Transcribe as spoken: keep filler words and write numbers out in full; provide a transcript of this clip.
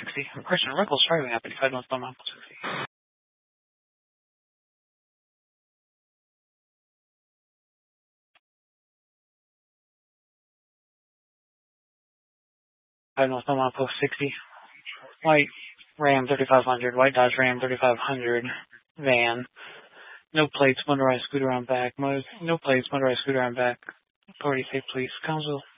sixty. Christian Rickles driving at fifty-five North Belmont sixty. five North Belmont post sixty. White Ram thirty-five hundred. White Dodge Ram thirty-five hundred. Van. No plates, motorized scooter on back. Mo- no plates, motorized scooter on back. Authority State Police. Council